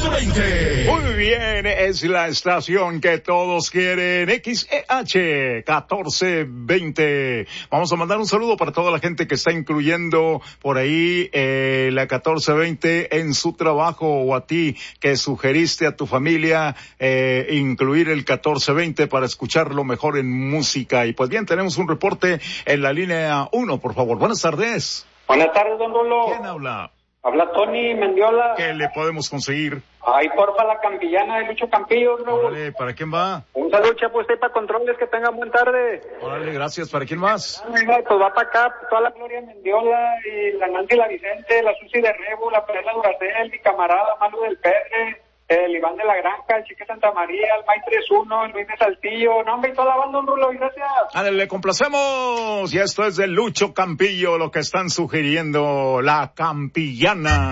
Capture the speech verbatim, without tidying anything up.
catorce veinte. Muy bien, es la estación que todos quieren, X E H catorce veinte. Vamos a mandar un saludo para toda la gente que está incluyendo por ahí eh, la catorce veinte en su trabajo, o a ti que sugeriste a tu familia eh, incluir el catorce veinte para escucharlo mejor en música. Y pues bien, tenemos un reporte en la línea uno, por favor. Buenas tardes. Buenas tardes, don Rulo. ¿Quién habla? Habla Tony Mendiola. ¿Qué le podemos conseguir? Ay, porfa, la campillana de Lucho Campillo, ¿no? Órale, ¿para quién va? Un saludo, chapo, usted para controles, que tengan buena tarde. Órale, gracias. ¿Para quién más? Pues va para acá, toda la Gloria Mendiola, y la Nancy la Vicente, la Susi de Rebo, la Perla Duracel, mi camarada Malu del Perre, el Iván de la Granja, el Chique Santa María, el May tres uno, el Luis de Saltillo, no, hombre, y toda la banda, don Rulo, y gracias. Ándale, le complacemos. Y esto es de Lucho Campillo, lo que están sugiriendo, la campillana.